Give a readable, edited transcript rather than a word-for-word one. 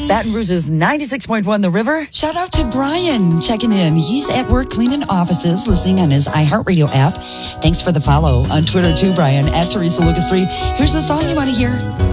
Baton Rouge's 96.1 The River. Shout out to Brian checking in. He's at work cleaning offices, listening on his iHeartRadio app. Thanks for the follow on Twitter too, Brian, at Teresa Lucas 3. Here's the song you want to hear.